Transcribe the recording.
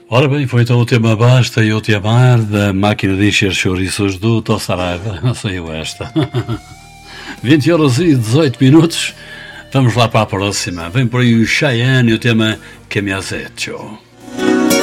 Ora bem, foi então o tema Basta Eu Te Amar, da máquina de encher chouriços do Tossaraiva. Não saiu esta. 20 horas e 18 minutos. Vamos lá para a próxima. Vem por aí o Cheyenne e o tema Que Me Has Hecho.